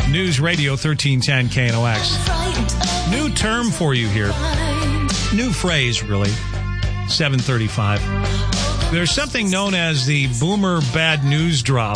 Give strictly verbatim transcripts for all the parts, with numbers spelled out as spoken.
News Radio thirteen ten K N O X. New term for you here. New phrase, really. seven thirty-five. There's something known as the boomer bad news drop.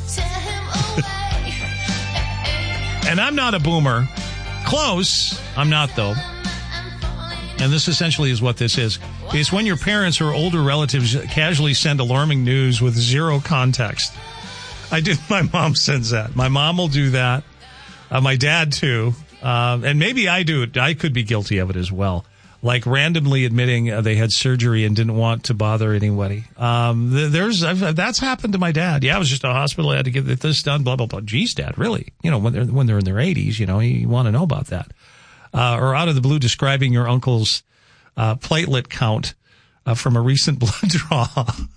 And I'm not a boomer. Close. I'm not, though. And this essentially is what this is. It's when your parents or older relatives casually send alarming news with zero context. I do. My mom sends that. My mom will do that. Uh, my dad, too. Uh, and maybe I do it. I could be guilty of it as well. Like randomly admitting uh, they had surgery and didn't want to bother anybody. Um, th- there's I've, that's happened to my dad. Yeah, I was just at a hospital. I had to get this done, blah, blah, blah. Geez, Dad, really? You know, when they're, when they're in their eighties, you know, you want to know about that. Uh, or out of the blue describing your uncle's uh, platelet count uh, from a recent blood draw.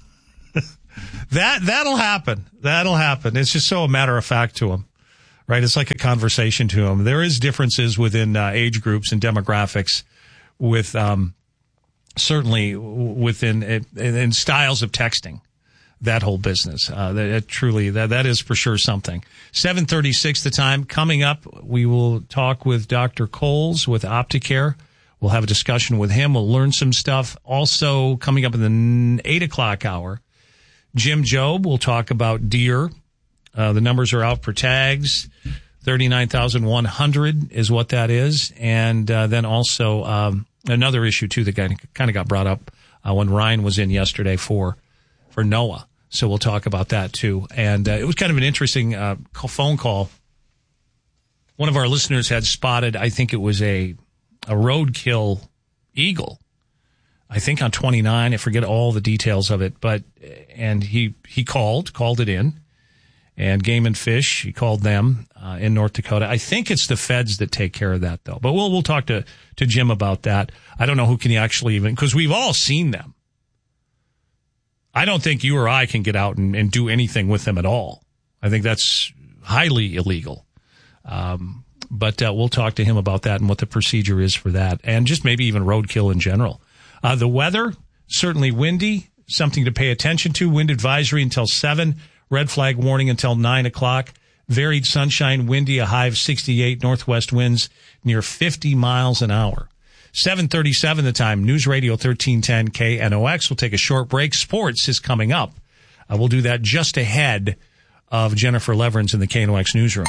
that, that'll happen. That'll happen. It's just so a matter of fact to him. Right, it's like a conversation to him. There is differences within uh, age groups and demographics, with um, certainly within in, in styles of texting. That whole business, uh, that, that truly that that is for sure something. seven thirty-six the time. Coming up, we will talk with Doctor Coles with Opticare. We'll have a discussion with him. We'll learn some stuff. Also, coming up in the eight o'clock hour, Jim Jobe will talk about deer. Uh, the numbers are out for tags. thirty-nine thousand one hundred is what that is. And uh, then also um, another issue, too, that kind of got brought up uh, when Ryan was in yesterday for for NOAA. So we'll talk about that, too. And uh, it was kind of an interesting uh, phone call. One of our listeners had spotted, I think it was a, a roadkill eagle, I think on twenty-nine. I forget all the details of it. But and he, he called, called it in. And Game and Fish, he called them uh, in North Dakota. I think it's the feds that take care of that, though. But we'll we'll talk to, to Jim about that. I don't know who can actually even, because we've all seen them. I don't think you or I can get out and, and do anything with them at all. I think that's highly illegal. Um, but uh, we'll talk to him about that and what the procedure is for that, and just maybe even roadkill in general. Uh, the weather, certainly windy, something to pay attention to. Wind advisory until seven. Red flag warning until nine o'clock. Varied sunshine, windy, a high of sixty-eight. Northwest winds near fifty miles an hour. seven thirty-seven the time. News Radio thirteen ten K N O X. We'll take a short break. Sports is coming up. Uh, we'll do that just ahead of Jennifer Leverins in the K N O X newsroom.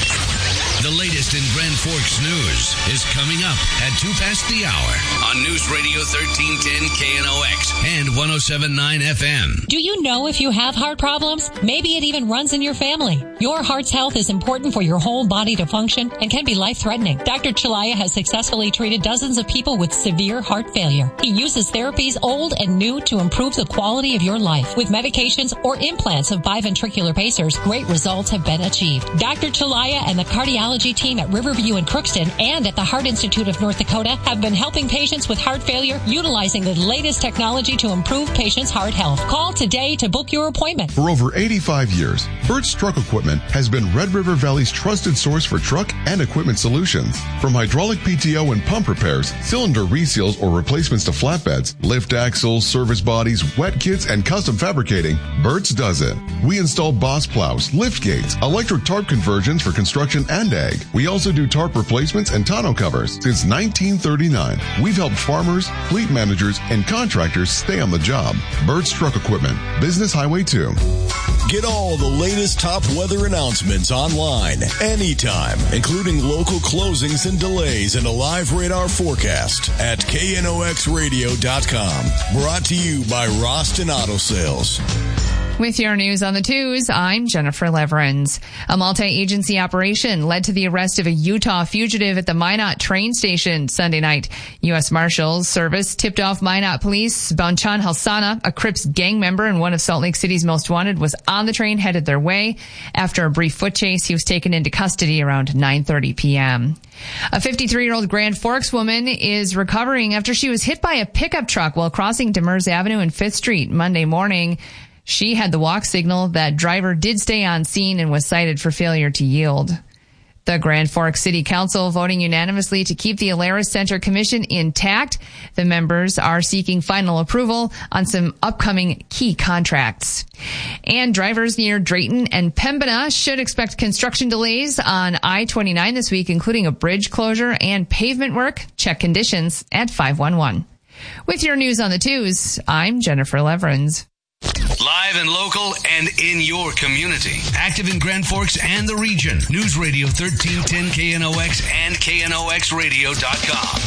The latest in Grand Forks news is coming up at two past the hour on News Radio thirteen ten K N O X and one oh seven point nine F M. Do you know if you have heart problems? Maybe it even runs in your family. Your heart's health is important for your whole body to function and can be life-threatening. Doctor Chalaya has successfully treated dozens of people with severe heart failure. He uses therapies old and new to improve the quality of your life. With medications or implants of biventricular pacers, great results have been achieved. Doctor Chalaya and the cardiologist team at Riverview and Crookston and at the Heart Institute of North Dakota have been helping patients with heart failure utilizing the latest technology to improve patients' heart health. Call today to book your appointment. For over eighty-five years, Burt's Truck Equipment has been Red River Valley's trusted source for truck and equipment solutions. From hydraulic P T O and pump repairs, cylinder reseals or replacements to flatbeds, lift axles, service bodies, wet kits, and custom fabricating, Burt's does it. We install boss plows, lift gates, electric tarp conversions for construction and ag. We also do tarp replacements and tonneau covers. Since nineteen thirty-nine, we've helped farmers, fleet managers, and contractors stay on the job. Burt's Truck Equipment, Business Highway two. Get all the latest top weather announcements online, anytime, including local closings and delays and a live radar forecast at K N O X radio dot com. Brought to you by Roston Auto Sales. With your news on the twos, I'm Jennifer Leverins. A multi-agency operation led to the arrest of a Utah fugitive at the Minot train station Sunday night. U S Marshals Service tipped off Minot police. Banchan Halsana, a Crips gang member and one of Salt Lake City's most wanted, was on the train headed their way. After a brief foot chase, he was taken into custody around nine thirty p.m. A fifty-three-year-old Grand Forks woman is recovering after she was hit by a pickup truck while crossing Demers Avenue and Fifth Street Monday morning. She had the walk signal. That driver did stay on scene and was cited for failure to yield. The Grand Forks City Council voting unanimously to keep the Alerus Center Commission intact. The members are seeking final approval on some upcoming key contracts. And drivers near Drayton and Pembina should expect construction delays on I twenty-nine this week, including a bridge closure and pavement work. Check conditions at five one one. With your news on the twos, I'm Jennifer Leverins. Live and local and in your community. Active in Grand Forks and the region. News Radio thirteen ten K N O X and K N O X radio dot com.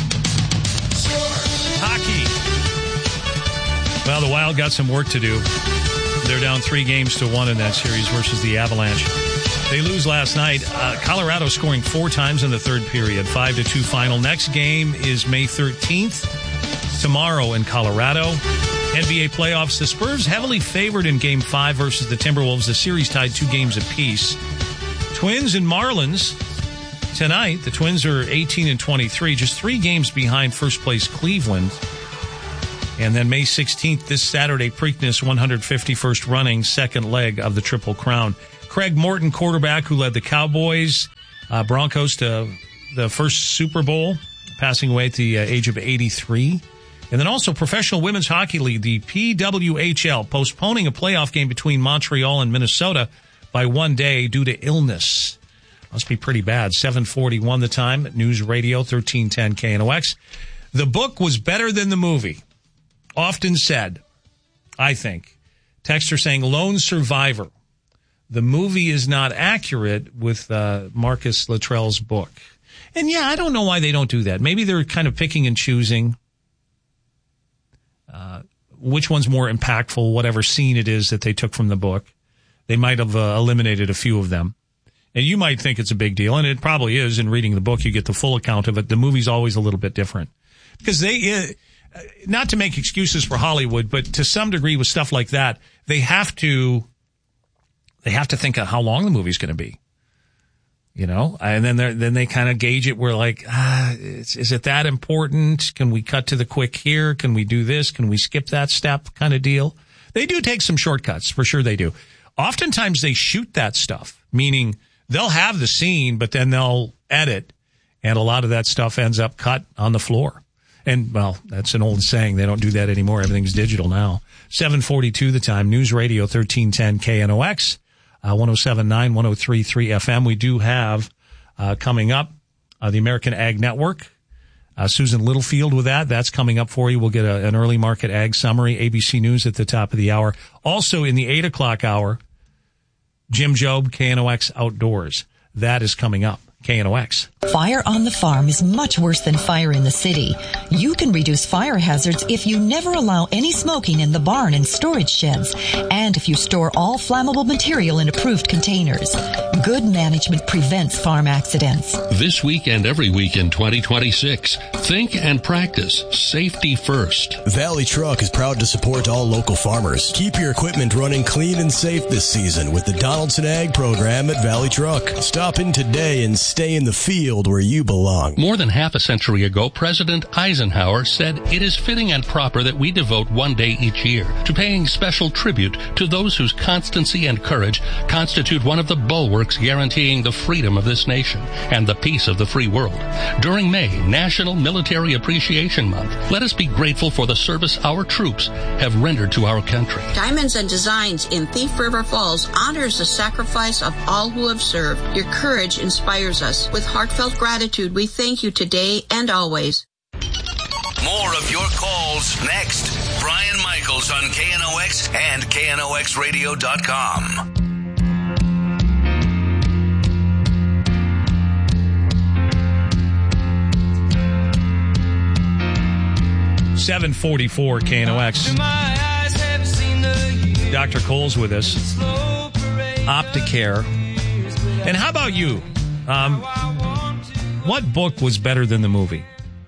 Hockey. Well, the Wild got some work to do. They're down three games to one in that series versus the Avalanche. They lose last night. Uh, Colorado scoring four times in the third period. Five to two final. Next game is May thirteenth. Tomorrow in Colorado. N B A playoffs. The Spurs heavily favored in Game five versus the Timberwolves. The series tied two games apiece. Twins and Marlins tonight. The Twins are eighteen and twenty-three, just three games behind first place Cleveland. And then May sixteenth, this Saturday, Preakness one hundred fifty-first running, second leg of the Triple Crown. Craig Morton, quarterback who led the Cowboys, uh, Broncos to the first Super Bowl, passing away at the uh, age of eighty-three. And then also Professional Women's Hockey League, the P W H L, postponing a playoff game between Montreal and Minnesota by one day due to illness. Must be pretty bad. seven forty-one the time. News Radio thirteen ten K N O X. The book was better than the movie. Often said, I think. Texter saying, Lone Survivor. The movie is not accurate with uh, Marcus Luttrell's book. And yeah, I don't know why they don't do that. Maybe they're kind of picking and choosing uh, which one's more impactful, whatever scene it is that they took from the book. They might have uh, eliminated a few of them. And you might think it's a big deal, and it probably is. In reading the book, you get the full account of it. The movie's always a little bit different. Because they, uh, not to make excuses for Hollywood, but to some degree with stuff like that, they have to, they have to think of how long the movie's going to be. You know, and then they then they kind of gauge it. We're like, ah, is, is it that important? Can we cut to the quick here? Can we do this? Can we skip that step kind of deal? They do take some shortcuts, for sure they do. Oftentimes they shoot that stuff, meaning they'll have the scene, but then they'll edit, and a lot of that stuff ends up cut on the floor. And, well, that's an old saying. They don't do that anymore. Everything's digital now. seven forty-two the time. News Radio thirteen ten K N O X. Uh, one oh seven point nine, one oh three point three F M. We do have uh, coming up uh, the American Ag Network. Uh, Susan Littlefield with that. That's coming up for you. We'll get a, an early market ag summary. A B C News at the top of the hour. Also in the eight o'clock hour, Jim Job, K N O X Outdoors. That is coming up. K N O X. Fire on the farm is much worse than fire in the city. You can reduce fire hazards if you never allow any smoking in the barn and storage sheds, and if you store all flammable material in approved containers. Good management prevents farm accidents. This week and every week in twenty twenty-six, think and practice safety first. Valley Truck is proud to support all local farmers. Keep your equipment running clean and safe this season with the Donaldson Ag program at Valley Truck. Stop in today and stay in the field where you belong. More than half a century ago, President Eisenhower said it is fitting and proper that we devote one day each year to paying special tribute to those whose constancy and courage constitute one of the bulwarks guaranteeing the freedom of this nation and the peace of the free world. During May, National Military Appreciation Month, let us be grateful for the service our troops have rendered to our country. Diamonds and Designs in Thief River Falls honors the sacrifice of all who have served. Your courage inspires us. With heartfelt gratitude, we thank you today and always. More of your calls next. Brian Michaels on K N O X and K N O X radio dot com. seven forty-four K N O X. Doctor Cole's with us. Opticare. And how about you? Um, what book was better than the movie?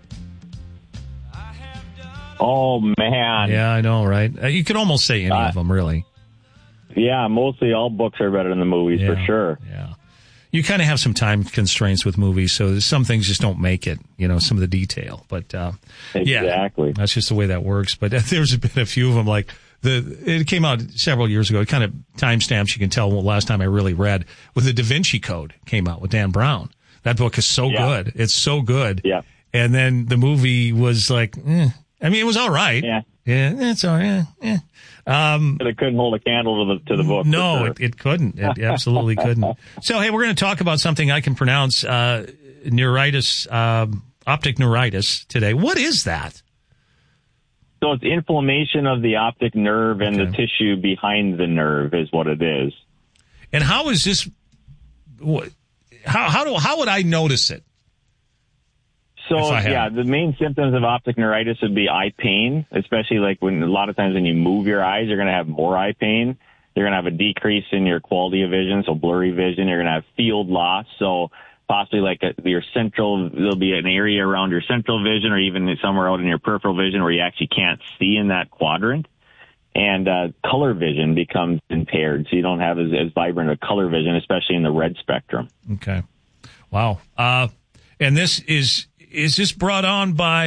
Oh, man. Yeah, I know, right? Uh, you could almost say any uh, of them, really. Yeah, mostly all books are better than the movies, yeah, for sure. Yeah. You kind of have some time constraints with movies, so some things just don't make it, you know, some of the detail. But, uh, exactly. Yeah, that's just the way that works. But there's been a few of them, like the it came out several years ago. It kind of timestamps. You can tell well, last time I really read with the Da Vinci Code came out with Dan Brown. That book is so Yeah. good. It's so good. Yeah. And then the movie was like, eh. I mean, it was all right. Yeah. Yeah, it's all right. Yeah. Um, But it couldn't hold a candle to the to the book. no, for sure. it, it couldn't. It absolutely couldn't. So, hey, we're going to talk about something I can pronounce, uh, neuritis, um, optic neuritis today. What is that? So it's inflammation of the optic nerve and Okay. the tissue behind the nerve is what it is. And how is this? What, how how do how would I notice it? So, If I had yeah, it. the main symptoms of optic neuritis would be eye pain, especially like when a lot of times when you move your eyes, you're going to have more eye pain. You're going to have a decrease in your quality of vision, so blurry vision. You're going to have field loss, so possibly like a, your central, there'll be an area around your central vision or even somewhere out in your peripheral vision where you actually can't see in that quadrant. And uh, color vision becomes impaired, so you don't have as, as vibrant a color vision, especially in the red spectrum. Okay. Wow. Uh, and this is is this brought on by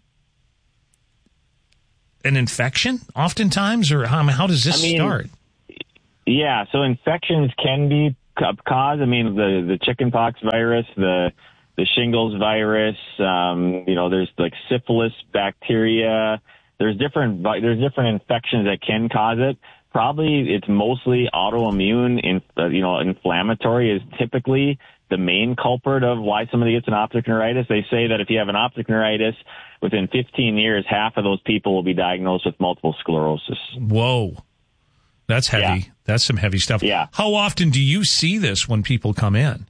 an infection, oftentimes, or how, how does this I mean, start? Yeah, so infections can be ca- cause. I mean, the the chickenpox virus, the the shingles virus. Um, you know, there's like syphilis bacteria. There's different vi- there's different infections that can cause it. Probably it's mostly autoimmune. In, uh, you know, inflammatory is typically the main culprit of why somebody gets an optic neuritis. They say that if you have an optic neuritis, within fifteen years, half of those people will be diagnosed with multiple sclerosis. Whoa. That's heavy. Yeah. That's some heavy stuff. Yeah. How often do you see this when people come in?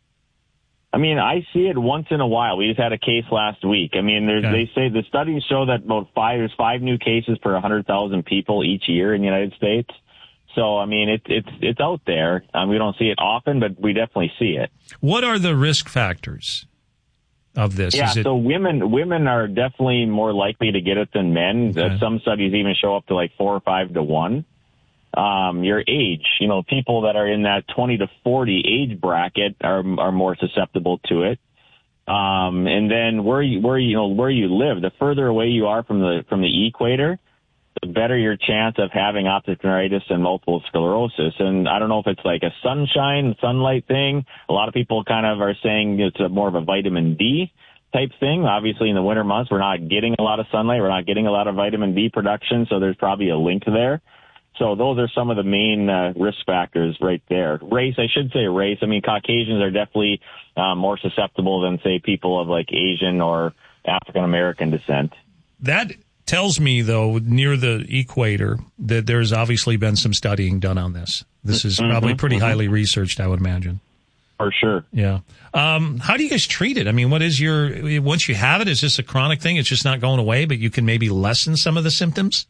I mean, I see it once in a while. We just had a case last week. I mean, there's, Okay. they say the studies show that about five, there's five new cases per one hundred thousand people each year in the United States. So, I mean, it's it's it's out there. Um, we don't see it often, but we definitely see it. What are the risk factors of this? Yeah, Is it, so women women are definitely more likely to get it than men. Okay. Uh, Some studies even show up to like four or five to one. Um, your age, you know, people that are in that twenty to forty age bracket are are more susceptible to it. Um, and then where you where you know where you live, the further away you are from the from the equator, the better your chance of having optic neuritis and multiple sclerosis. And I don't know if it's like a sunshine, sunlight thing. A lot of people kind of are saying it's a more of a vitamin D type thing. Obviously, in the winter months, we're not getting a lot of sunlight. We're not getting a lot of vitamin D production, so there's probably a link there. So those are some of the main uh, risk factors right there. Race, I should say race. I mean, Caucasians are definitely uh, more susceptible than, say, people of like Asian or African-American descent. that tells me, though, near the equator, that there's obviously been some studying done on this. This is probably pretty mm-hmm. highly researched, I would imagine. For sure. Yeah. Um, how do you guys treat it? I mean, what is your, once you have it, is this a chronic thing? It's just not going away, but you can maybe lessen some of the symptoms?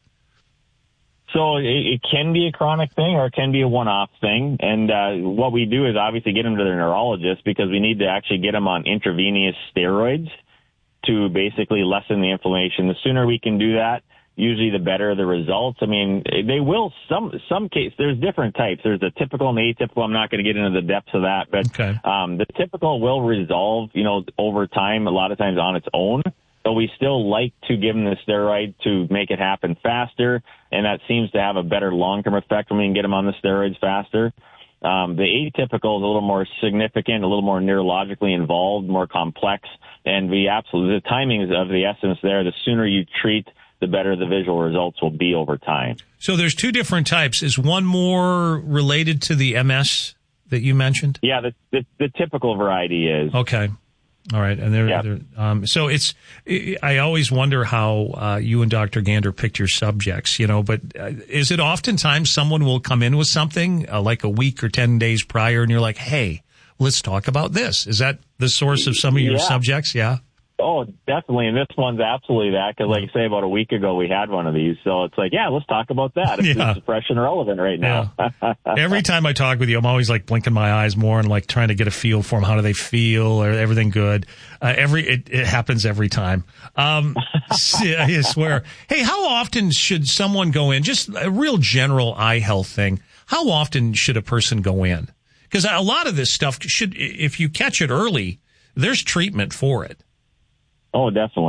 So it, it can be a chronic thing or it can be a one-off thing. And uh, what we do is obviously get them to their neurologist because we need to actually get them on intravenous steroids to basically lessen the inflammation. The sooner we can do that, usually the better the results. I mean, they will, some some case, there's different types. There's the typical and the atypical. I'm not going to get into the depths of that, but Okay. um, the typical will resolve, you know, over time, a lot of times on its own. But we still like to give them the steroid to make it happen faster, and that seems to have a better long-term effect when we can get them on the steroids faster. Um, the atypical is a little more significant, a little more neurologically involved, more complex, and we absolutely, the timing is of the essence there. The sooner you treat, the better the visual results will be over time. So there's two different types. Is one more related to the M S that you mentioned? Yeah, the the, the typical variety is. Okay. All right. And there, Yeah. there um, so it's, I always wonder how uh, you and Doctor Gander picked your subjects, you know, but uh, is it oftentimes someone will come in with something uh, like a week or ten days prior and you're like, hey, let's talk about this. Is that the source of some of your Yeah. subjects? Yeah. Oh, definitely. And this one's absolutely that because, like I say, about a week ago we had one of these. So it's like, yeah, let's talk about that. It's, Yeah. it's fresh and relevant right now. Every time I talk with you, I'm always like blinking my eyes more and like trying to get a feel for them. How do they feel? Or everything good? Uh, every it, it happens every time. Um, I swear. Hey, how often should someone go in? Just a real general eye health thing. How often should a person go in? Because a lot of this stuff should, if you catch it early, there's treatment for it. Oh, definitely.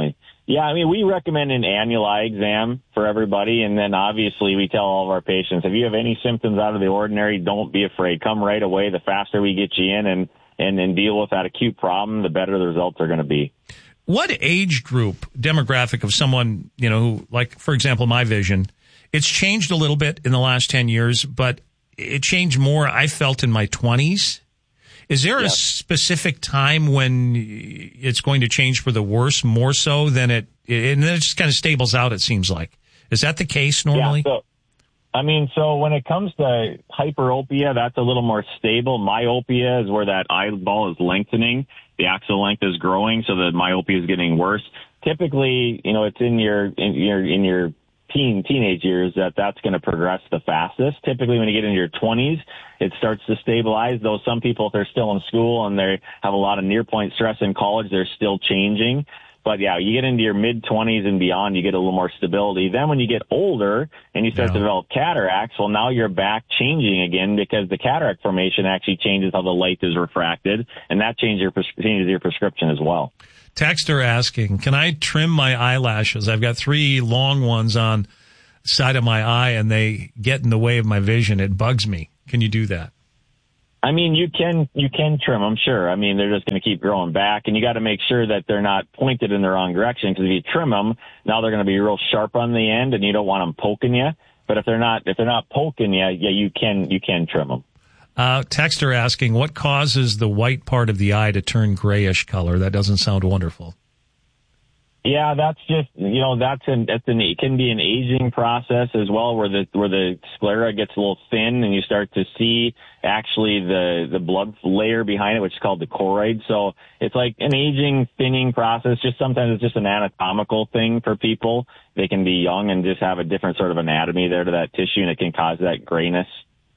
Yeah, I mean, we recommend an annual eye exam for everybody, and then obviously we tell all of our patients, if you have any symptoms out of the ordinary, don't be afraid. Come right away. The faster we get you in and, and, and deal with that acute problem, the better the results are going to be. What age group, demographic of someone, you know, who, like, for example, my vision, it's changed a little bit in the last ten years, but it changed more, I felt, in my twenties. Is there yep. a specific time when it's going to change for the worse, more so than it, and then it just kind of stables out, it seems like. Is that the case normally? Yeah, so, I mean, so when it comes to hyperopia, that's a little more stable. Myopia is where that eyeball is lengthening. The axis length is growing, so the myopia is getting worse. Typically, you know, it's in your, in your, in your teen, teenage years that that's going to progress the fastest. Typically, when you get into your twenties, it starts to stabilize, though some people, if they're still in school and they have a lot of near-point stress in college, they're still changing. But, yeah, you get into your mid-twenties and beyond, you get a little more stability. Then when you get older and you start yeah. to develop cataracts, well, now you're back changing again because the cataract formation actually changes how the light is refracted, and that changes your, changes your prescription as well. Texter asking, can I trim my eyelashes? I've got three long ones on the side of my eye, and they get in the way of my vision. It bugs me. Can you do that? I mean, you can you can trim them, sure. I mean, they're just going to keep growing back, and you got to make sure that they're not pointed in the wrong direction, because if you trim them, now they're going to be real sharp on the end, and you don't want them poking you. But if they're not if they're not poking you, yeah, you can you can trim them. Uh, Texter asking, what causes the white part of the eye to turn grayish color? That doesn't sound wonderful. Yeah, that's just, you know, that's an, that's an, it can be an aging process as well, where the, where the sclera gets a little thin and you start to see actually the, the blood layer behind it, which is called the choroid. So it's like an aging, thinning process. Just sometimes it's just an anatomical thing for people. They can be young and just have a different sort of anatomy there to that tissue, and it can cause that grayness.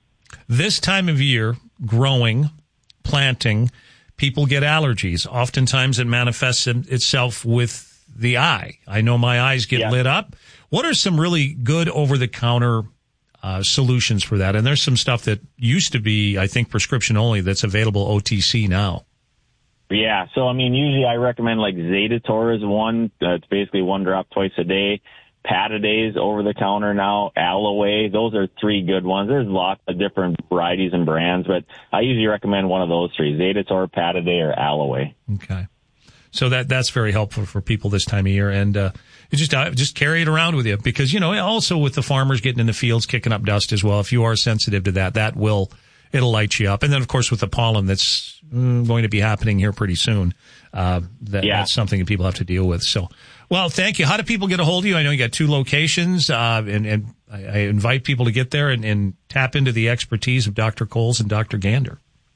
This time of year, growing, planting, people get allergies. Oftentimes it manifests itself with the eye. I know my eyes get yeah. lit up. What are some really good over-the-counter uh, solutions for that? And there's some stuff that used to be, I think, prescription only that's available O T C now. Yeah, so I mean, usually I recommend like Zaditor is one. Uh, it's basically one drop twice a day. Pataday is over-the-counter now. Aloe, those are three good ones. There's lots of different varieties and brands, but I usually recommend one of those three, Zaditor, Pataday, or Aloe. Okay. So that that's very helpful for people this time of year, and uh, you just uh, just carry it around with you, because, you know, also with the farmers getting in the fields, kicking up dust as well. If you are sensitive to that, that will it'll light you up. And then, of course, with the pollen that's mm, going to be happening here pretty soon, uh, that, yeah. that's something that people have to deal with. So, well, thank you. How do people get a hold of you? I know you got two locations, uh, and, and I, I invite people to get there and, and tap into the expertise of Doctor Coles and Doctor Gander.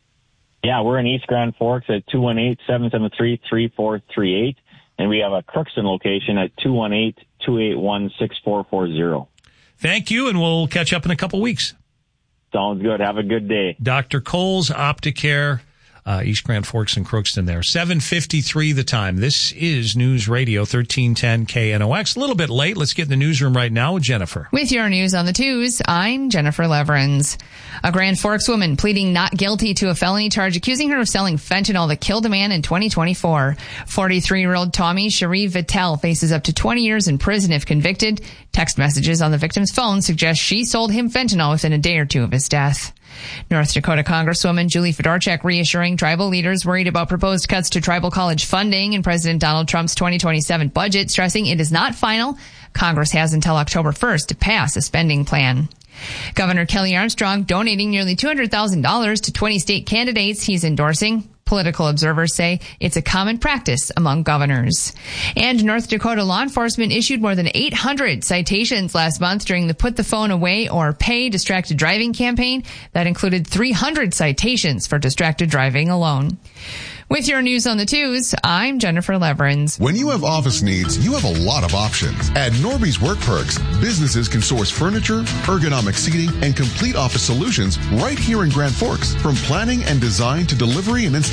Yeah, we're in East Grand Forks at two one eight, seven seven three, three four three eight, and we have a Crookston location at two one eight, two eight one, six four four zero. Thank you, and we'll catch up in a couple weeks. Sounds good. Have a good day. Doctor Coles, Opticare, uh, East Grand Forks and Crookston there. seven fifty-three the time. This is News Radio thirteen ten K N O X. A little bit late. Let's get in the newsroom right now with Jennifer. With your news on the twos, I'm Jennifer Leverins. A Grand Forks woman pleading not guilty to a felony charge accusing her of selling fentanyl that killed a man in twenty twenty-four. forty-three-year-old Tommy Cherie Vittel faces up to twenty years in prison if convicted. Text messages on the victim's phone suggest she sold him fentanyl within a day or two of his death. North Dakota Congresswoman Julie Fedorchak reassuring tribal leaders worried about proposed cuts to tribal college funding in President Donald Trump's twenty twenty-seven budget, stressing it is not final. Congress has until October first to pass a spending plan. Governor Kelly Armstrong donating nearly two hundred thousand dollars to twenty state candidates he's endorsing. Political observers say it's a common practice among governors. And North Dakota law enforcement issued more than eight hundred citations last month during the Put the Phone Away or Pay Distracted Driving campaign. That included three hundred citations for distracted driving alone. With your news on the twos, I'm Jennifer Leverins. When you have office needs, you have a lot of options. At Norby's Work Perks, businesses can source furniture, ergonomic seating, and complete office solutions right here in Grand Forks. From planning and design to delivery and installation,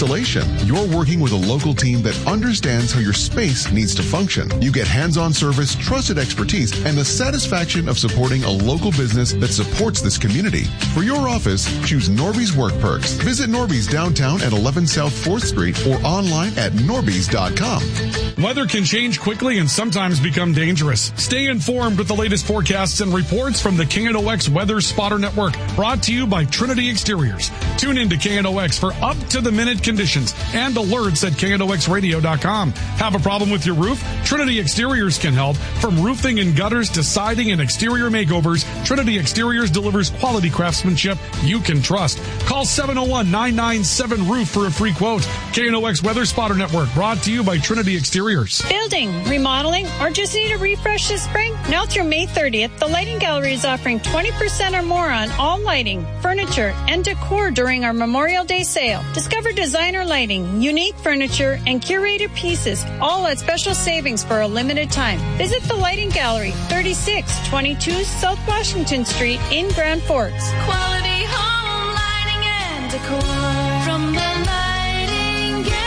installation. You're working with a local team that understands how your space needs to function. You get hands-on service, trusted expertise, and the satisfaction of supporting a local business that supports this community. For your office, choose Norby's Work Perks. Visit Norby's downtown at eleven South fourth Street or online at norbys dot com. Weather can change quickly and sometimes become dangerous. Stay informed with the latest forecasts and reports from the K N O X Weather Spotter Network, brought to you by Trinity Exteriors. Tune in to K N O X for up-to-the-minute conditions and alerts at K N O X radio dot com. Have a problem with your roof? Trinity Exteriors can help. From roofing and gutters to siding and exterior makeovers, Trinity Exteriors delivers quality craftsmanship you can trust. Call seven oh one, nine nine seven, roof for a free quote. K N O X Weather Spotter Network, brought to you by Trinity Exteriors. Building, remodeling, or just need a refresh this spring? Now through May thirtieth, the Lighting Gallery is offering twenty percent or more on all lighting, furniture, and decor during our Memorial Day sale. Discover designer lighting, unique furniture, and curated pieces, all at special savings for a limited time. Visit the Lighting Gallery, thirty-six twenty-two South Washington Street in Grand Forks. Quality home lighting and decor from the Lighting Gallery.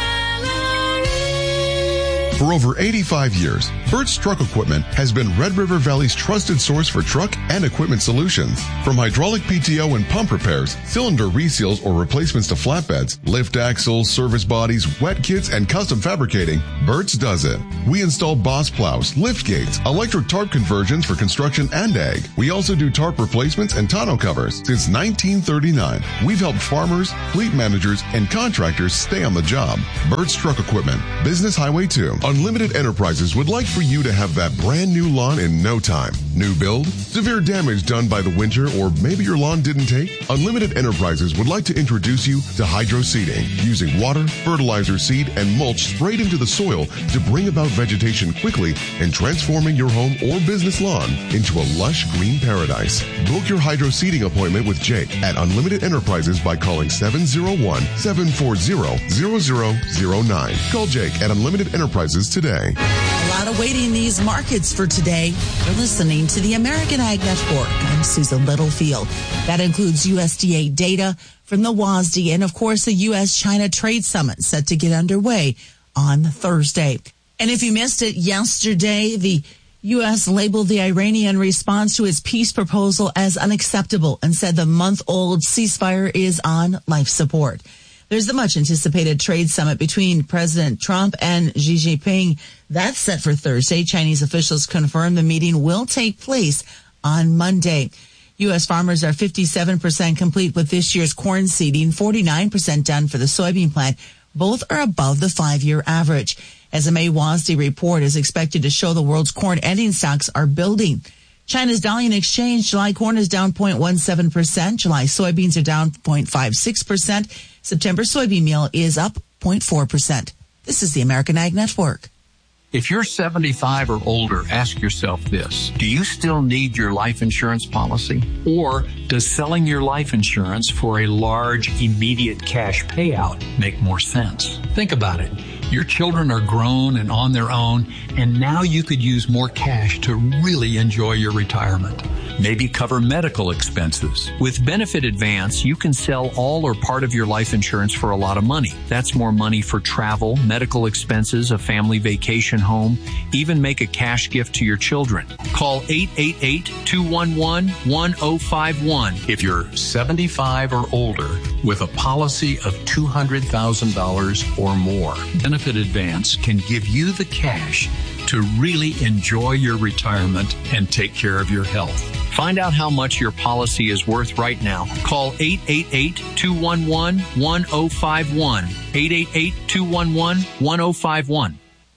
For over eighty-five years, Burt's Truck Equipment has been Red River Valley's trusted source for truck and equipment solutions. From hydraulic P T O and pump repairs, cylinder reseals or replacements to flatbeds, lift axles, service bodies, wet kits, and custom fabricating, Burt's does it. We install boss plows, lift gates, electric tarp conversions for construction and ag. We also do tarp replacements and tonneau covers. Since nineteen thirty-nine, we've helped farmers, fleet managers, and contractors stay on the job. Burt's Truck Equipment, Business Highway two. Unlimited Enterprises would like for you to have that brand new lawn in no time. New build? Severe damage done by the winter, or maybe your lawn didn't take? Unlimited Enterprises would like to introduce you to hydro seeding, using water, fertilizer, seed, and mulch sprayed into the soil to bring about vegetation quickly and transforming your home or business lawn into a lush green paradise. Book your hydro seeding appointment with Jake at Unlimited Enterprises by calling seven oh one, seven four zero, zero zero zero nine. Call Jake at Unlimited Enterprises today. A lot of waiting in these markets for today. You're listening to the American Ag Network. I'm Susan Littlefield. That includes U S D A data from the W A S D and, of course, the U S China Trade Summit set to get underway on Thursday. And if you missed it yesterday, the U S labeled the Iranian response to its peace proposal as unacceptable and said the month-old ceasefire is on life support. There's the much-anticipated trade summit between President Trump and Xi Jinping. That's set for Thursday. Chinese officials confirm the meeting will take place on Monday. U S farmers are fifty-seven percent complete with this year's corn seeding, forty-nine percent done for the soybean plant. Both are above the five-year average. As a May W A S D report is expected to show the world's corn ending stocks are building. China's Dalian Exchange, July corn is down zero point one seven percent. July soybeans are down zero point five six percent. September soybean meal is up zero point four percent. This is the American Ag Network. If you're seventy-five or older, ask yourself this. Do you still need your life insurance policy? Or does selling your life insurance for a large, immediate cash payout make more sense? Think about it. Your children are grown and on their own, and now you could use more cash to really enjoy your retirement. Maybe cover medical expenses. With Benefit Advance, you can sell all or part of your life insurance for a lot of money. That's more money for travel, medical expenses, a family vacation home, even make a cash gift to your children. Call eight eight eight, two one one, one oh five one if you're seventy-five or older with a policy of two hundred thousand dollars or more. Benefit Advance can give you the cash to really enjoy your retirement and take care of your health. Find out how much your policy is worth right now. Call eight eight eight, two one one, one oh five one. eight eight eight, two one one, one oh five one.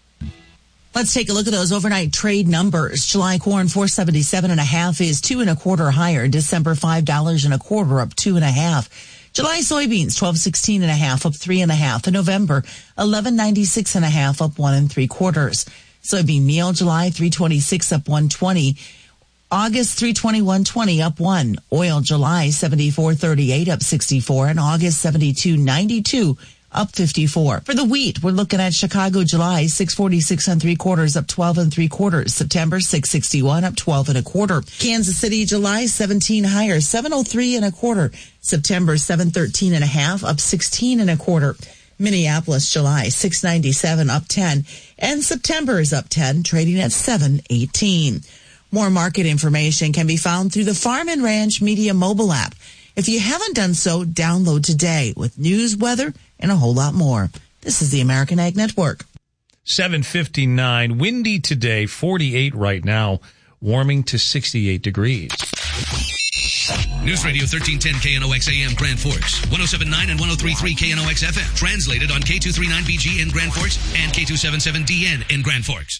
Let's take a look at those overnight trade numbers. July corn four seventy-seven and a half is two and a quarter higher. December five dollars and a quarter, up two and a half. July soybeans twelve sixteen and a half, up three and a half. In November eleven ninety-six and a half, up one and three quarters. Soybean meal July three twenty-six, up one twenty. August three twenty-one twenty, up one. Oil July seventy-four thirty-eight, up sixty-four, and August seventy-two ninety-two, up fifty-four. For the wheat, we're looking at Chicago July six forty-six and three quarters, up twelve and three quarters. September six sixty-one, up twelve and a quarter. Kansas City July seventeen higher, seven oh three and a quarter. September seven thirteen and a half, up sixteen and a quarter. Minneapolis, July, six ninety-seven, up ten. And September is up ten, trading at seven eighteen. More market information can be found through the Farm and Ranch Media mobile app. If you haven't done so, download today with news, weather, and a whole lot more. This is the American Ag Network. seven fifty-nine, windy today, forty-eight right now, warming to sixty-eight degrees. News Radio thirteen ten K N O X A M Grand Forks, one oh seven point nine and one oh three point three K N O X F M. Translated on K two thirty-nine B G in Grand Forks and K two seventy-seven D N in Grand Forks.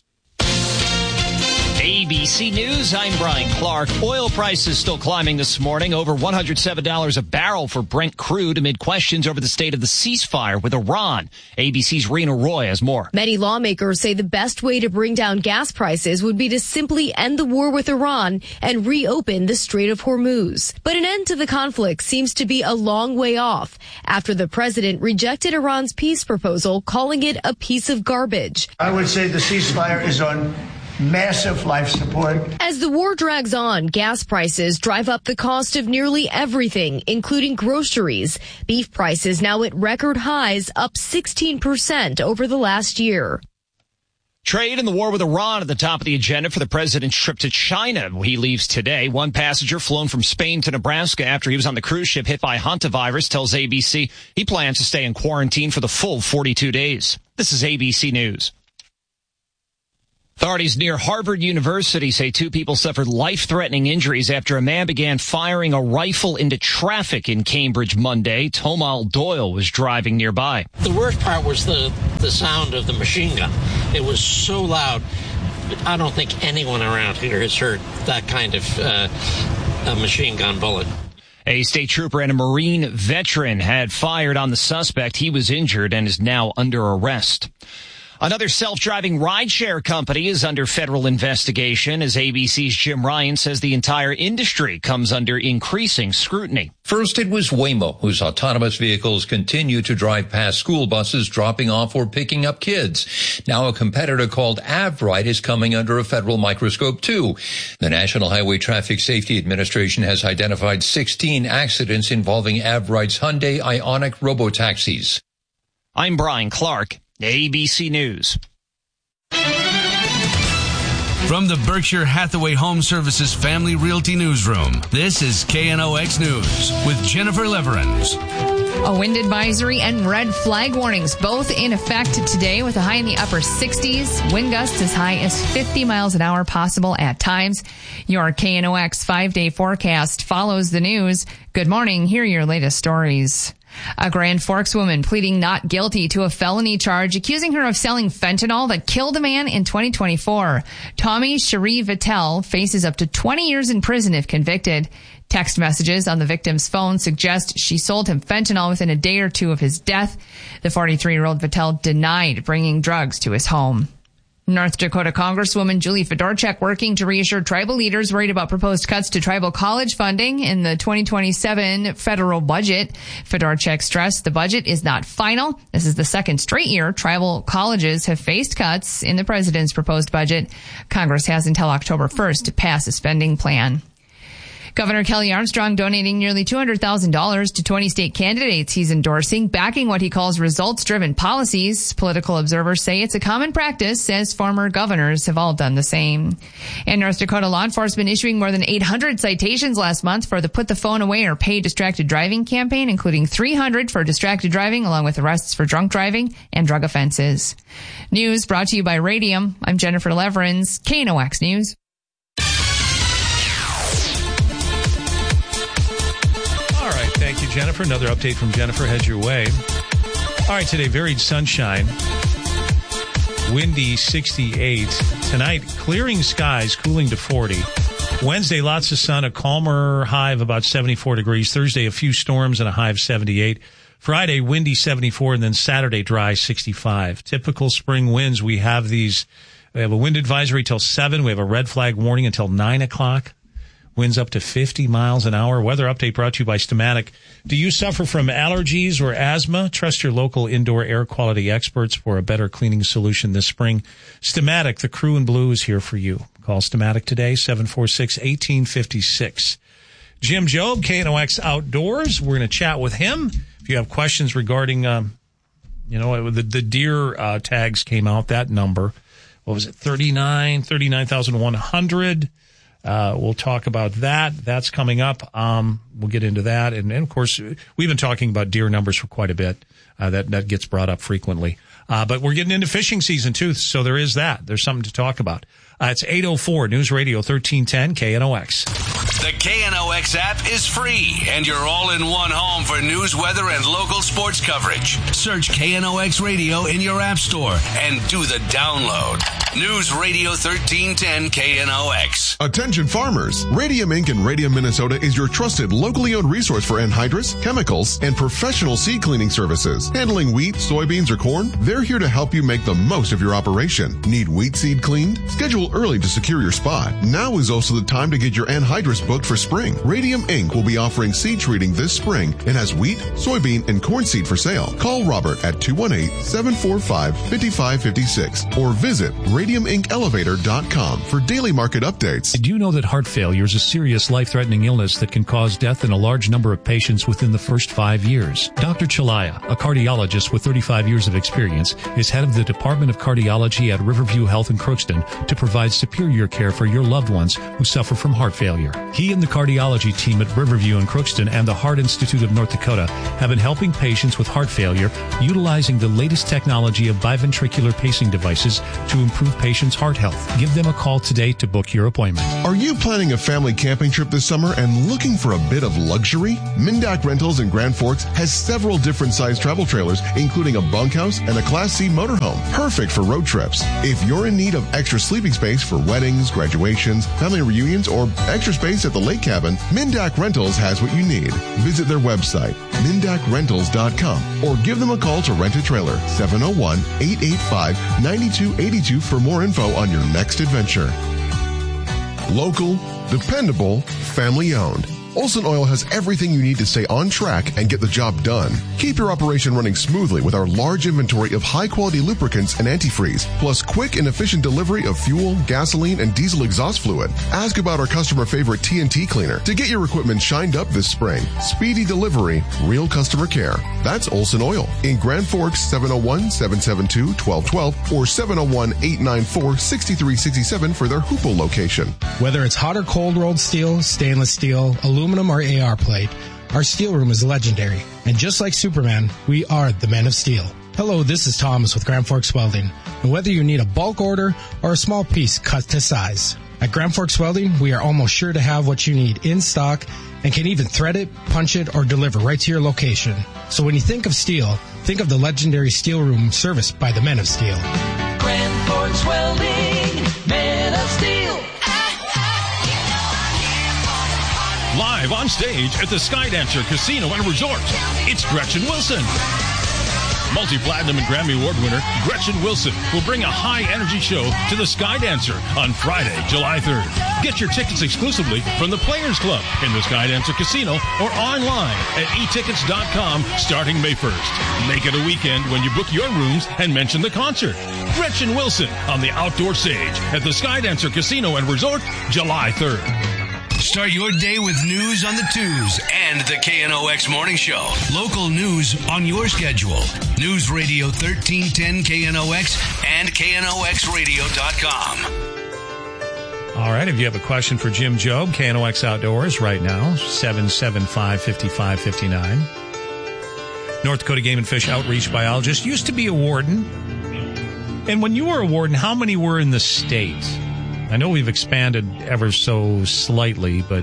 A B C News, I'm Brian Clark. Oil prices still climbing this morning, over one hundred seven dollars a barrel for Brent crude amid questions over the state of the ceasefire with Iran. A B C's Rena Roy has more. Many lawmakers say the best way to bring down gas prices would be to simply end the war with Iran and reopen the Strait of Hormuz. But an end to the conflict seems to be a long way off after the president rejected Iran's peace proposal, calling it a piece of garbage. I would say the ceasefire is on massive life support. As the war drags on, gas prices drive up the cost of nearly everything, including groceries. Beef prices now at record highs, up sixteen percent over the last year. Trade and the war with Iran at the top of the agenda for the president's trip to China. He leaves today. One passenger flown from Spain to Nebraska after he was on the cruise ship hit by hantavirus tells A B C he plans to stay in quarantine for the full forty-two days. This is A B C News. Authorities near Harvard University say two people suffered life-threatening injuries after a man began firing a rifle into traffic in Cambridge Monday. Tomal Doyle was driving nearby. The worst part was the, the sound of the machine gun. It was so loud. I don't think anyone around here has heard that kind of uh, a machine gun bullet. A state trooper and a Marine veteran had fired on the suspect. He was injured and is now under arrest. Another self-driving rideshare company is under federal investigation as A B C's Jim Ryan says the entire industry comes under increasing scrutiny. First, it was Waymo, whose autonomous vehicles continue to drive past school buses, dropping off or picking up kids. Now a competitor called Avride is coming under a federal microscope, too. The National Highway Traffic Safety Administration has identified sixteen accidents involving Avride's Hyundai Ioniq robotaxis. I'm Brian Clark. A B C News. From the Berkshire Hathaway Home Services Family Realty Newsroom, this is K N O X News with Jennifer Leverins. A wind advisory and red flag warnings both in effect today with a high in the upper sixties. Wind gusts as high as fifty miles an hour possible at times. Your K N O X five-day forecast follows the news. Good morning. Here are your latest stories. A Grand Forks woman pleading not guilty to a felony charge accusing her of selling fentanyl that killed a man in twenty twenty-four. Tommy Cherie Vittel faces up to twenty years in prison if convicted. Text messages on the victim's phone suggest she sold him fentanyl within a day or two of his death. The forty-three-year-old Vittel denied bringing drugs to his home. North Dakota Congresswoman Julie Fedorchak working to reassure tribal leaders worried about proposed cuts to tribal college funding in the twenty twenty-seven federal budget. Fedorchak stressed the budget is not final. This is the second straight year tribal colleges have faced cuts in the president's proposed budget. Congress has until October first to pass a spending plan. Governor Kelly Armstrong donating nearly two hundred thousand dollars to twenty state candidates he's endorsing, backing what he calls results-driven policies. Political observers say it's a common practice, as former governors have all done the same. And North Dakota law enforcement issuing more than eight hundred citations last month for the Put the Phone Away or Pay Distracted Driving campaign, including three hundred for distracted driving, along with arrests for drunk driving and drug offenses. News brought to you by Radium. I'm Jennifer Leverins, K N O X News. Thank you, Jennifer. Another update from Jennifer heads your way. All right, today, varied sunshine. Windy, sixty-eight. Tonight, clearing skies, cooling to forty. Wednesday, lots of sun, a calmer high of about seventy-four degrees. Thursday, a few storms and a high of seventy-eight. Friday, windy, seventy-four, and then Saturday, dry, sixty-five. Typical spring winds. We have these. We have a wind advisory till seven. We have a red flag warning until nine o'clock. Winds up to fifty miles an hour. Weather update brought to you by Stamatic. Do you suffer from allergies or asthma? Trust your local indoor air quality experts for a better cleaning solution this spring. Stamatic, the crew in blue, is here for you. Call Stamatic today, seven four six, one eight five six. Jim Jobe, K N O X Outdoors. We're going to chat with him. If you have questions regarding um, You know, the, the deer uh, tags came out, that number. What was it, thirty-nine, thirty-nine thousand one hundred. Uh, we'll talk about that. That's coming up. Um, we'll get into that. And, and, of course, we've been talking about deer numbers for quite a bit. Uh, that, that gets brought up frequently. Uh, but we're getting into fishing season, too, so there is that. There's something to talk about. Uh, it's eight oh four News Radio thirteen ten K N O X. The K N O X app is free, and you're all in one home for news, weather, and local sports coverage. Search K N O X Radio in your app store and do the download. News Radio thirteen ten K N O X. Attention farmers. Radium Incorporated in Radium, Minnesota is your trusted, locally owned resource for anhydrous, chemicals, and professional seed cleaning services. Handling wheat, soybeans, or corn, they're here to help you make the most of your operation. Need wheat seed cleaned? Schedule early to secure your spot. Now is also the time to get your anhydrous booked for spring. Radium Incorporated will be offering seed treating this spring and has wheat, soybean, and corn seed for sale. Call Robert at two one eight, seven four five, five five five six or visit radium inc elevator dot com for daily market updates. Do you know that heart failure is a serious life-threatening illness that can cause death in a large number of patients within the first five years? Doctor Chalaya, a cardiologist with thirty-five years of experience, is head of the Department of Cardiology at Riverview Health in Crookston to provide superior care for your loved ones who suffer from heart failure. He and the cardiology team at Riverview in Crookston and the Heart Institute of North Dakota have been helping patients with heart failure utilizing the latest technology of biventricular pacing devices to improve patients' heart health. Give them a call today to book your appointment. Are you planning a family camping trip this summer and looking for a bit of luxury? Mindak Rentals in Grand Forks has several different size travel trailers, including a bunkhouse and a Class C motorhome, perfect for road trips. If you're in need of extra sleeping space for weddings, graduations, family reunions, or extra space at the lake cabin, Mindak Rentals has what you need. Visit their website, mindak rentals dot com, or give them a call to rent a trailer, seven oh one, eight eight five, nine two eight two for more info on your next adventure. Local, dependable, family owned. Olson Oil has everything you need to stay on track and get the job done. Keep your operation running smoothly with our large inventory of high-quality lubricants and antifreeze, plus quick and efficient delivery of fuel, gasoline, and diesel exhaust fluid. Ask about our customer favorite T N T cleaner to get your equipment shined up this spring. Speedy delivery, real customer care. That's Olson Oil in Grand Forks, seven oh one, seven seven two, one two one two or seven oh one, eight nine four, six three six seven for their Hoople location. Whether it's hot or cold rolled steel, stainless steel, aluminum, aluminum or A R plate, our steel room is legendary. And just like Superman, we are the Men of Steel. Hello, this is Thomas with Grand Forks Welding. And whether you need a bulk order or a small piece cut to size, at Grand Forks Welding, we are almost sure to have what you need in stock and can even thread it, punch it, or deliver right to your location. So when you think of steel, think of the legendary steel room serviced by the Men of Steel. Grand Forks Welding, Men of Steel. Live on stage at the Skydancer Casino and Resort, it's Gretchen Wilson. Multi-platinum and Grammy Award winner Gretchen Wilson will bring a high-energy show to the Skydancer on Friday, July third. Get your tickets exclusively from the Players Club in the Skydancer Casino or online at e tickets dot com starting May first. Make it a weekend when you book your rooms and mention the concert. Gretchen Wilson on the outdoor stage at the Skydancer Casino and Resort, July third. Start your day with news on the twos and the K N O X Morning Show. Local news on your schedule. News Radio thirteen ten K N O X and K N O X radio dot com. All right, if you have a question for Jim Jobe, K N O X Outdoors right now, seven seven five, five five five nine. North Dakota Game and Fish outreach biologist, used to be a warden. And when you were a warden, how many were in the state? I know we've expanded ever so slightly, but...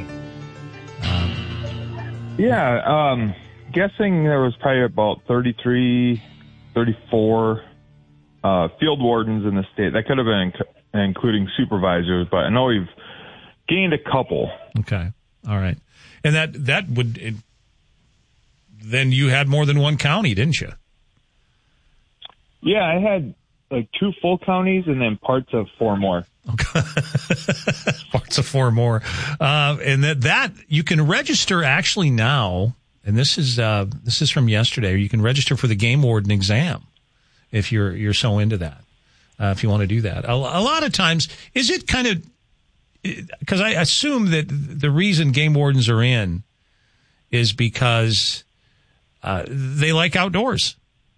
Um... Yeah, um, guessing there was probably about thirty-three, thirty-four uh, field wardens in the state. That could have been inc- including supervisors, but I know we've gained a couple. Okay, all right. And that, that would... It, then you had more than one county, didn't you? Yeah, I had like two full counties and then parts of four more. Okay. Parts of four more. Uh, and that, that you can register actually now, and this is, uh, this is from yesterday, you can register for the game warden exam if you're, you're so into that, uh, if you want to do that. A, a lot of times, is it kind of, because I assume that the reason game wardens are in is because, uh, they like outdoors.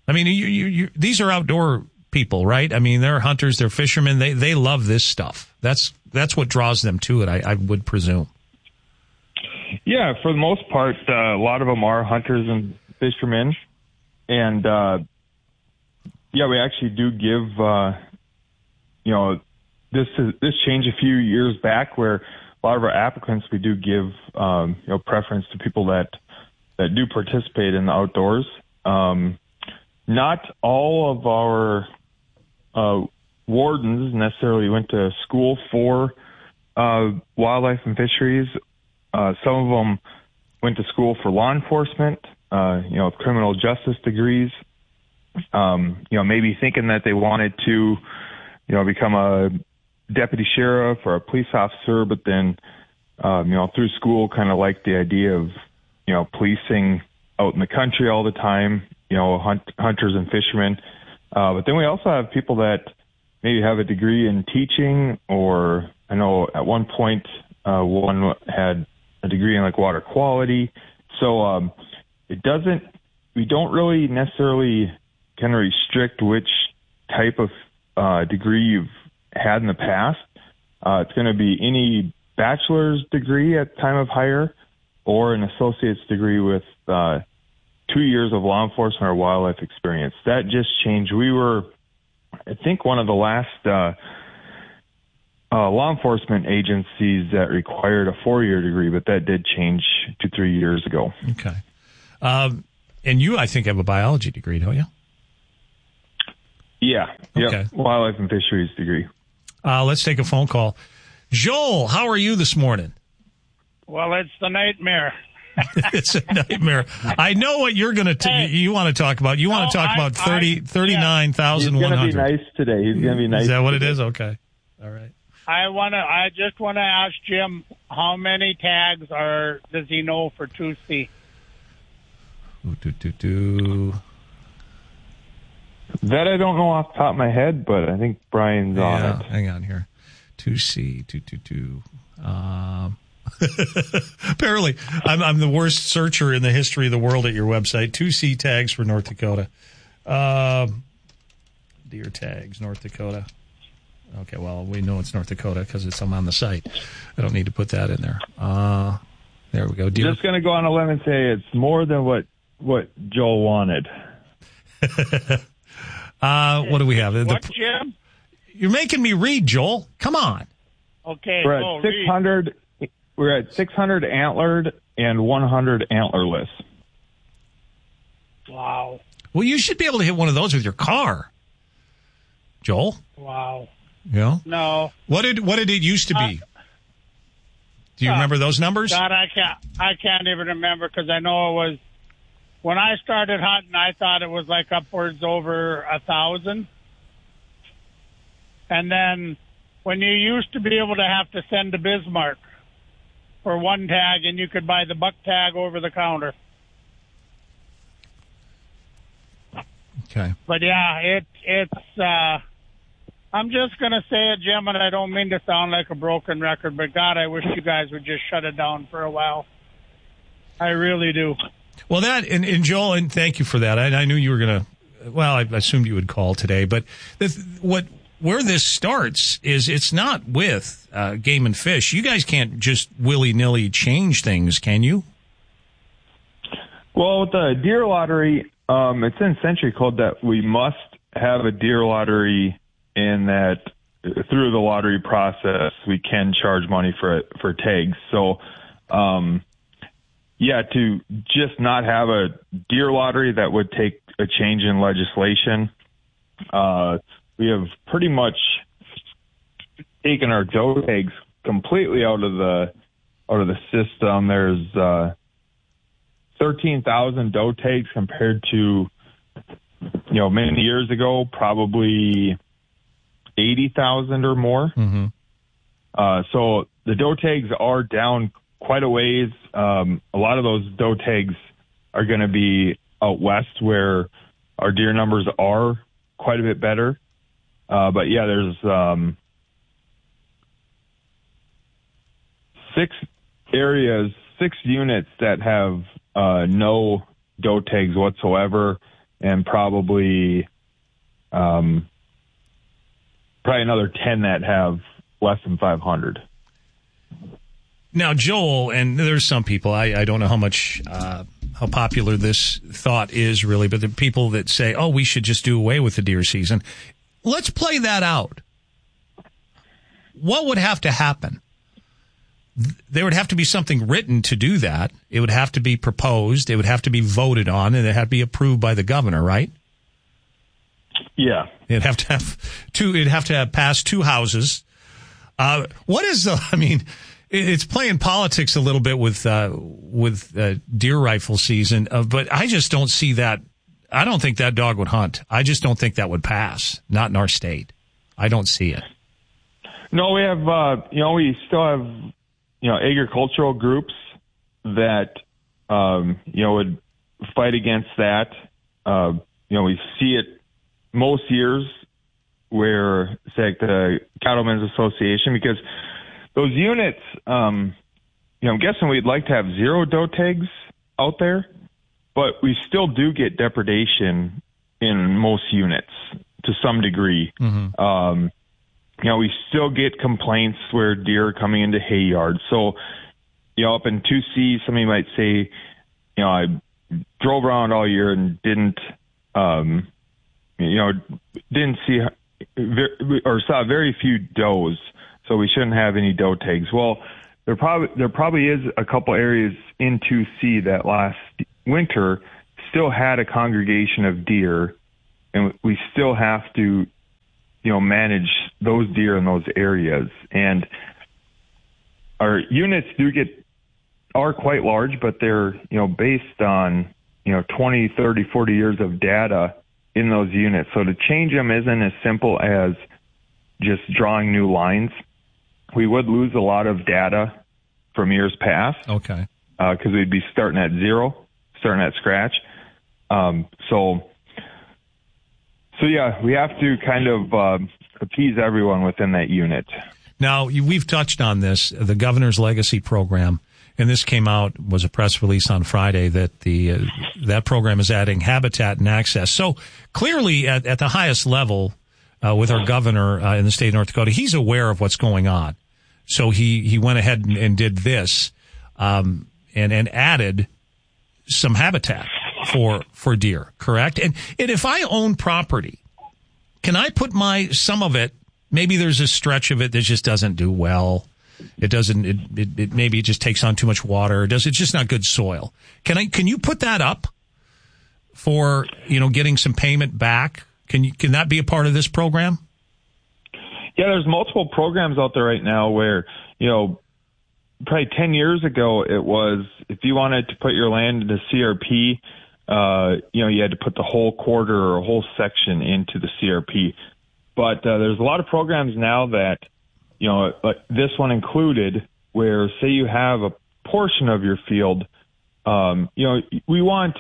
I mean, you, you, you, these are outdoor people, right? I mean, they're hunters, they're fishermen. They they love this stuff. That's that's what draws them to it, I, I would presume. Yeah, for the most part, uh, a lot of them are hunters and fishermen. And, uh, yeah, we actually do give, uh, you know, this is, this changed a few years back where a lot of our applicants, we do give, um, you know, preference to people that, that do participate in the outdoors. Um, not all of our uh, wardens necessarily went to school for uh, wildlife and fisheries. Uh, some of them went to school for law enforcement, uh, you know, criminal justice degrees, um, you know, maybe thinking that they wanted to, you know, become a deputy sheriff or a police officer, but then, um, you know, through school kind of liked the idea of, you know, policing out in the country all the time, you know, hunt, hunters and fishermen. Uh, but then we also have people that maybe have a degree in teaching, or I know at one point uh, one had a degree in like water quality. So um, it doesn't, we don't really necessarily kind of restrict which type of uh, degree you've had in the past. Uh, it's going to be any bachelor's degree at time of hire or an associate's degree with uh, two years of law enforcement or wildlife experience. That just changed. We were, I think, one of the last uh, uh, law enforcement agencies that required a four-year degree, but that did change two, three years ago. Okay. Um, and you, I think, have a biology degree, don't you? Yeah. Yep. Okay. Wildlife and fisheries degree. Uh, let's take a phone call. Joel, how are you this morning? Well, it's the nightmare. It's a nightmare. I know what you're going to, Hey. you want to talk about. You want No, to talk I- about thirty, thirty-nine thousand one hundred. He's going to be nice today. He's going to be nice. Is that what it today. is? Okay. All right. I want to. I just want to ask Jim how many tags are does he know for two C? Ooh, do, do, do. That I don't know off the top of my head, but I think Brian's on Yeah, it. hang on here. two C, two two two. Um, apparently, I'm, I'm the worst searcher in the history of the world at your website. two C tags for North Dakota. Um, deer tags, North Dakota. Okay, well, we know it's North Dakota because it's I'm on the site. I don't need to put that in there. Uh, there we go. Deer. Just going to go on a limb and say it's more than what, what Joel wanted. uh, what do we have? The- What, Jim? You're making me read, Joel. Come on. Okay. We're oh, at six hundred. We're at six hundred antlered and one hundred antlerless. Wow. Well, you should be able to hit one of those with your car, Joel. Wow. You know? No. What did what did it used to be? Do you Uh, remember those numbers? God, I can't. I can't even remember because I know it was when I started hunting. I thought it was like upwards over a thousand, and then when you used to be able to have to send to Bismarck for one tag, and you could buy the buck tag over the counter. Okay. But yeah, it it's. Uh, I'm just gonna say it, Jim, and I don't mean to sound like a broken record, but God, I wish you guys would just shut it down for a while. I really do. Well, that and, and Joel, and thank you for that. I, I knew you were gonna. Well, I assumed you would call today, but the, what where this starts is it's not with uh, Game and Fish. You guys can't just willy nilly change things, can you? Well, with the deer lottery, um, it's in Century Code that we must have a deer lottery, in that through the lottery process we can charge money for for tags. So, um, yeah, to just not have a deer lottery, that would take a change in legislation. Uh, we have pretty much taken our doe tags completely out of the out of the system. There's uh, thirteen thousand doe tags compared to, you know, many years ago, probably eighty thousand or more. Mm-hmm. Uh, so the doe tags are down quite a ways. Um, a lot of those doe tags are going to be out west where our deer numbers are quite a bit better. Uh, but yeah, there's um, six areas, six units that have uh, no doe tags whatsoever. and probably um, probably another ten that have less than five hundred. Now, Joel, and there's some people, I, I don't know how much, uh, how popular this thought is really, but the people that say, oh, we should just do away with the deer season. Let's play that out. What would have to happen? There would have to be something written to do that. It would have to be proposed. It would have to be voted on, and it had to be approved by the governor, right? Yeah. It'd have to have two, it'd have to have passed two houses. Uh, what is the, I mean, it's playing politics a little bit with uh, with uh, deer rifle season, uh, but I just don't see that. I don't think that dog would hunt. I just don't think that would pass. Not in our state. I don't see it. No, we have. Uh, you know, we still have you know agricultural groups that um, you know would fight against that. Uh, you know, we see it most years where, say, like the Cattlemen's Association, because those units, um, you know, I'm guessing we'd like to have zero doe tags out there, but we still do get depredation in most units to some degree. Mm-hmm. Um, you know, we still get complaints where deer are coming into hay yards. So, you know, up in two C, somebody might say, you know, I drove around all year and didn't, um, you know, didn't see or saw very few does. So we shouldn't have any doe tags. Well, there probably there probably is a couple areas in two C that last winter still had a congregation of deer, and we still have to, you know, manage those deer in those areas. And our units do get are quite large, but they're, you know, based on, you know, twenty, thirty, forty years of data in those units. So to change them isn't as simple as just drawing new lines. We would lose a lot of data from years past. Okay. Because uh, we'd be starting at zero, starting at scratch. Um, so, so yeah, we have to kind of uh, appease everyone within that unit. Now, we've touched on this, the Governor's Legacy Program, and this came out, was a press release on Friday that the uh, that program is adding habitat and access. So clearly at, at the highest level uh, with our governor uh, in the state of North Dakota, he's aware of what's going on. So he, he went ahead and, and did this um, and, and added some habitat for for deer, correct? And, and if I own property, can I put my some of it, maybe there's a stretch of it that just doesn't do well. It doesn't, it, it, it maybe it just takes on too much water. It does, it's just not good soil. Can I, can you put that up for, you know, getting some payment back? Can you, can that be a part of this program? Yeah, there's multiple programs out there right now where, you know, probably ten years ago it was, if you wanted to put your land into C R P, uh, you know, you had to put the whole quarter or a whole section into the C R P. But uh, there's a lot of programs now that, you know, like this one included, where say you have a portion of your field, um, you know, we want,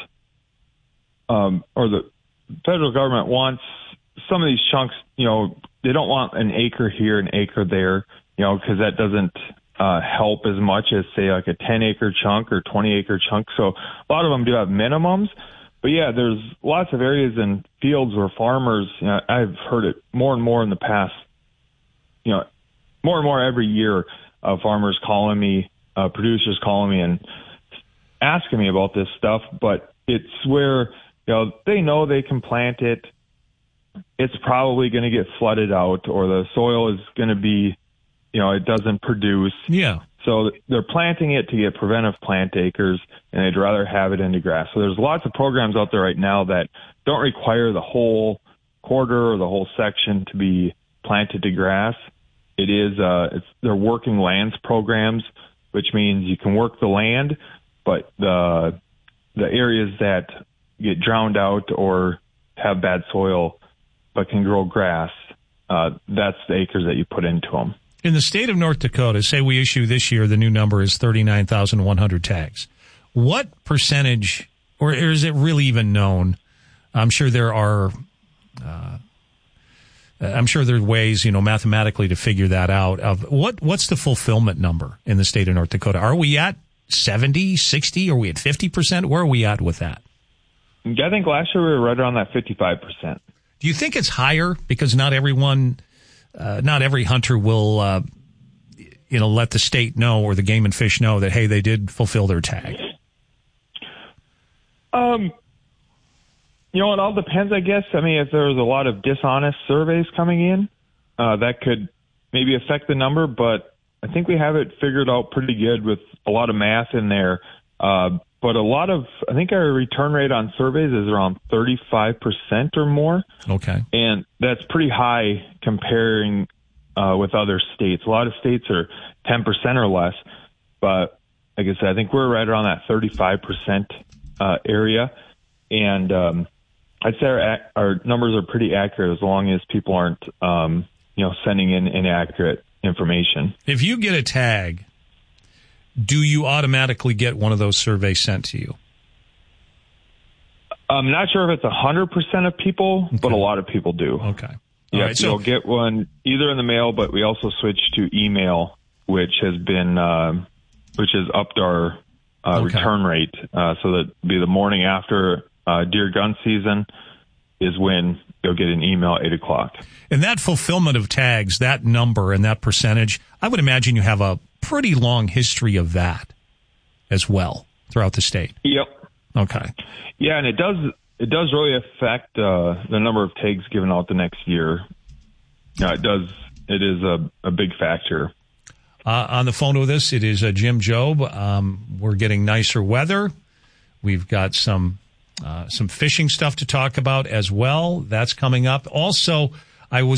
um, or the federal government wants some of these chunks, you know, they don't want an acre here, an acre there, you know, because that doesn't uh, help as much as, say, like a ten acre chunk or twenty acre chunk. So a lot of them do have minimums. But yeah, there's lots of areas and fields where farmers, you know, I've heard it more and more in the past, you know, more and more every year, uh, farmers calling me, uh, producers calling me and asking me about this stuff. But it's where, you know, they know they can plant it. It's probably going to get flooded out, or the soil is going to be, you know, it doesn't produce. Yeah. So they're planting it to get preventive plant acres, and they'd rather have it into grass. So there's lots of programs out there right now that don't require the whole quarter or the whole section to be planted to grass. It is, uh, it's, they're working lands programs, which means you can work the land, but the, the areas that get drowned out or have bad soil but can grow grass, uh, that's the acres that you put into them. In the state of North Dakota, say we issue this year, the new number is thirty-nine thousand one hundred tags. What percentage, or is it really even known? I'm sure there are, uh, I'm sure there are ways, you know, mathematically to figure that out. Of what, what's the fulfillment number in the state of North Dakota? Are we at seventy, sixty? Are we at fifty percent? Where are we at with that? I think last year we were right around that fifty-five percent. Do you think it's higher because not everyone, uh, not every hunter will, uh, you know, let the state know or the Game and Fish know that, hey, they did fulfill their tag? Um, you know, it all depends, I guess. I mean, if there's a lot of dishonest surveys coming in, uh, that could maybe affect the number, but I think we have it figured out pretty good with a lot of math in there. Uh, but a lot of, I think our return rate on surveys is around thirty-five percent or more. Okay. And that's pretty high comparing uh, with other states. A lot of states are ten percent or less. But like I said, I think we're right around that thirty-five percent uh, area. And um, I'd say our, our numbers are pretty accurate as long as people aren't, um, you know, sending in inaccurate information. If you get a tag, do you automatically get one of those surveys sent to you? I'm not sure if it's one hundred percent of people, okay. but a lot of people do. Okay. Yeah, right, so you'll get one either in the mail, but we also switched to email, which has been, uh, which has upped our uh, okay. return rate. Uh, so that be the morning after uh, deer gun season is when you'll get an email at eight o'clock. And that fulfillment of tags, that number and that percentage, I would imagine you have a pretty long history of that as well throughout the state. Yep. Okay. Yeah, and it does it does really affect uh, the number of tags given out the next year. Yeah, it does. It is a, a big factor. Uh, on the phone with us, it is uh, Jim Jobe. Um, we're getting nicer weather. We've got some uh, some fishing stuff to talk about as well. That's coming up. Also, I was